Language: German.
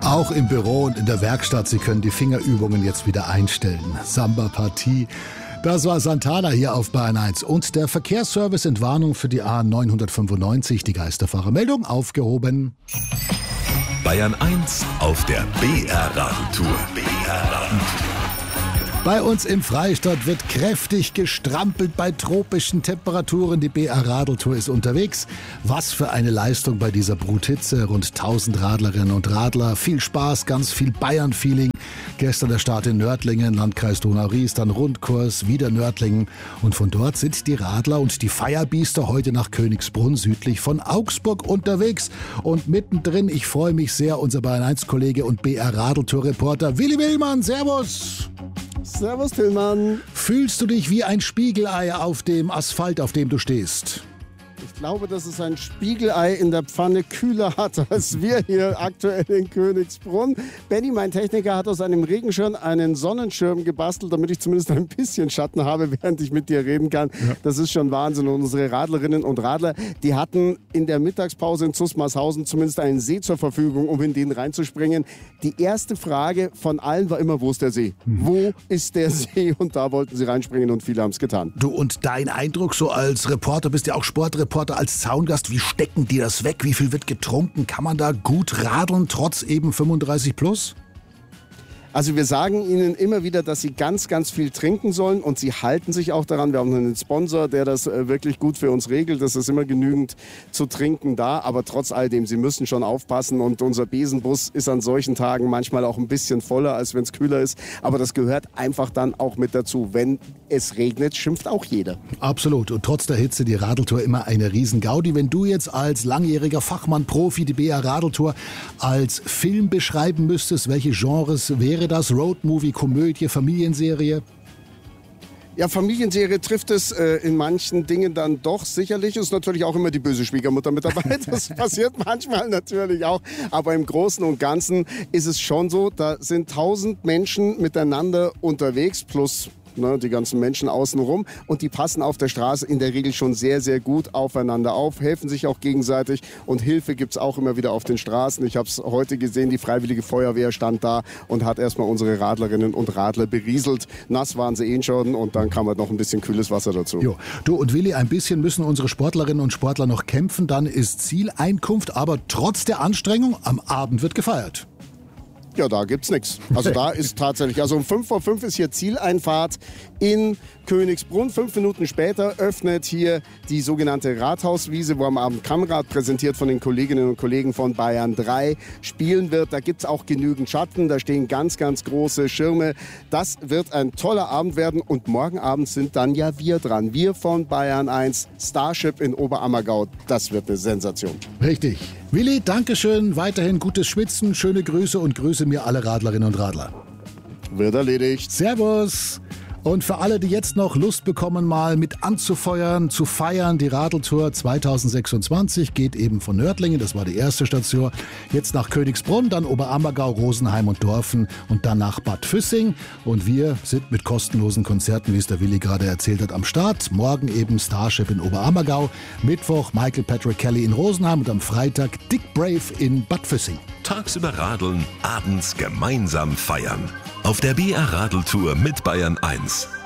Auch im Büro und in der Werkstatt, Sie können die Fingerübungen jetzt wieder einstellen. Samba-Partie. Das war Santana hier auf Bayern 1. Und der Verkehrsservice in Warnung für die A995, die Geisterfahrermeldung, aufgehoben. Bayern 1 auf der BR-Radeltour. Bei uns im Freistaat wird kräftig gestrampelt bei tropischen Temperaturen. Die BR-Radeltour ist unterwegs. Was für eine Leistung bei dieser Bruthitze. Rund 1000 Radlerinnen und Radler. Viel Spaß, ganz viel Bayern-Feeling. Gestern der Start in Nördlingen, Landkreis Donau-Ries, dann Rundkurs, wieder Nördlingen. Und von dort sind die Radler und die Feierbiester heute nach Königsbrunn südlich von Augsburg unterwegs. Und mittendrin, ich freue mich sehr, unser Bayern 1-Kollege und BR-Radeltour-Reporter Willi Willmann. Servus! Servus, Tillmann. Fühlst du dich wie ein Spiegelei auf dem Asphalt, auf dem du stehst? Ich glaube, dass es ein Spiegelei in der Pfanne kühler hat, als wir hier aktuell in Königsbrunn. Benny, mein Techniker, hat aus einem Regenschirm einen Sonnenschirm gebastelt, damit ich zumindest ein bisschen Schatten habe, während ich mit dir reden kann. Ja. Das ist schon Wahnsinn. Und unsere Radlerinnen und Radler, die hatten in der Mittagspause in Zusmarshausen zumindest einen See zur Verfügung, um in den reinzuspringen. Die erste Frage von allen war immer, wo ist der See? Wo ist der See? Und da wollten sie reinspringen und viele haben es getan. Du, und dein Eindruck so als Reporter, bist ja auch Sportreporter, als Zaungast, wie stecken die das weg? Wie viel wird getrunken? Kann man da gut radeln, trotz eben 35 plus? Also wir sagen ihnen immer wieder, dass sie ganz, ganz viel trinken sollen und sie halten sich auch daran. Wir haben einen Sponsor, der das wirklich gut für uns regelt. Es ist immer genügend zu trinken da, aber trotz alledem, sie müssen schon aufpassen und unser Besenbus ist an solchen Tagen manchmal auch ein bisschen voller, als wenn es kühler ist. Aber das gehört einfach dann auch mit dazu. Wenn es regnet, schimpft auch jeder. Absolut. Und trotz der Hitze die Radeltour immer eine Riesengaudi. Wenn du jetzt als langjähriger Fachmann, Profi die BR Radeltour als Film beschreiben müsstest, welche Genres wäre das? Roadmovie, Komödie, Familienserie? Ja, Familienserie trifft es in manchen Dingen dann doch sicherlich. Ist natürlich auch immer die böse Schwiegermutter mit dabei. Das passiert manchmal natürlich auch. Aber im Großen und Ganzen ist es schon so, da sind 1000 Menschen miteinander unterwegs, plus die ganzen Menschen außenrum. Und die passen auf der Straße in der Regel schon sehr, sehr gut aufeinander auf, helfen sich auch gegenseitig. Und Hilfe gibt es auch immer wieder auf den Straßen. Ich habe es heute gesehen, die Freiwillige Feuerwehr stand da und hat erstmal unsere Radlerinnen und Radler berieselt. Nass waren sie eh schon und dann kam halt noch ein bisschen kühles Wasser dazu. Jo. Du und Willi, ein bisschen müssen unsere Sportlerinnen und Sportler noch kämpfen. Dann ist Zieleinkunft, aber trotz der Anstrengung, am Abend wird gefeiert. Ja, da gibt's nichts. Also da ist tatsächlich, also um 5:05 ist hier Zieleinfahrt in Königsbrunn. 5 Minuten später öffnet hier die sogenannte Rathauswiese, wo am Abend Kammrad, präsentiert von den Kolleginnen und Kollegen von Bayern 3, spielen wird. Da gibt's auch genügend Schatten, da stehen ganz, ganz große Schirme. Das wird ein toller Abend werden und morgen Abend sind dann ja wir dran. Wir von Bayern 1, Starship in Oberammergau. Das wird eine Sensation. Richtig. Willi, Dankeschön, weiterhin gutes Schwitzen, schöne Grüße und grüße mir alle Radlerinnen und Radler. Wird erledigt. Servus. Und für alle, die jetzt noch Lust bekommen, mal mit anzufeuern, zu feiern, die Radeltour 2026 geht eben von Nördlingen, das war die erste Station, jetzt nach Königsbrunn, dann Oberammergau, Rosenheim und Dorfen und dann nach Bad Füssing. Und wir sind mit kostenlosen Konzerten, wie es der Willi gerade erzählt hat, am Start. Morgen eben Starship in Oberammergau, Mittwoch Michael Patrick Kelly in Rosenheim und am Freitag Dick Brave in Bad Füssing. Tagsüber radeln, abends gemeinsam feiern. Auf der BR Radeltour mit Bayern 1.